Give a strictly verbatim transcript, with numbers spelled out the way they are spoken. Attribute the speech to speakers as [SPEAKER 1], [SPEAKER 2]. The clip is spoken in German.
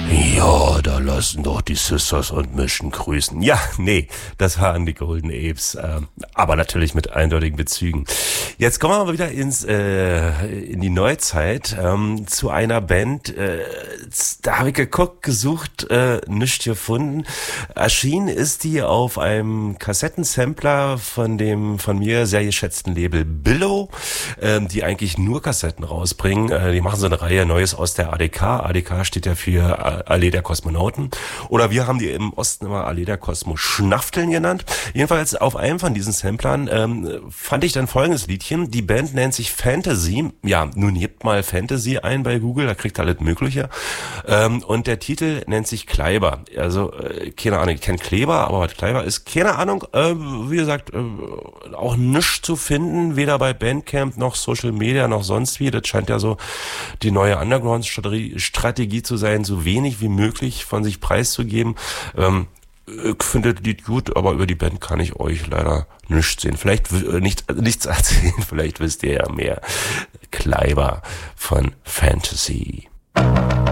[SPEAKER 1] Ja, da lassen doch die Sisters und Mission grüßen. Ja, nee, das waren die Golden Apes, ähm, aber natürlich mit eindeutigen Bezügen. Jetzt kommen wir mal wieder ins äh, in die Neuzeit ähm, zu einer Band. Äh, da habe ich geguckt, gesucht, äh, nichts gefunden. Erschienen ist die auf einem Kassettensampler von dem von mir sehr geschätzten Label Billow, ähm, die eigentlich nur Kassetten rausbringen. Äh, die machen so eine Reihe Neues aus der A D K. A D K steht ja für Allee der Kosmonauten. Oder wir haben die im Osten immer Allee der Kosmoschnafteln genannt. Jedenfalls auf einem von diesen Samplern ähm, fand ich dann folgendes Liedchen. Die Band nennt sich Fantasy. Ja, nun gebt mal Fantasy ein bei Google, da kriegt ihr alles Mögliche. Ähm, und der Titel nennt sich Kleiber. Also, äh, keine Ahnung, ich kenne Kleber, aber was Kleiber ist, keine Ahnung. Äh, wie gesagt, äh, auch nichts zu finden, weder bei Bandcamp noch Social Media noch sonst wie. Das scheint ja so die neue Underground-Strategie zu sein, so wenig wie möglich von sich preiszugeben. Ähm, ich finde das Lied gut, aber über die Band kann ich euch leider nichts sehen. Vielleicht äh, nicht, nichts erzählen, vielleicht wisst ihr ja mehr. Kleiber von Fantasy.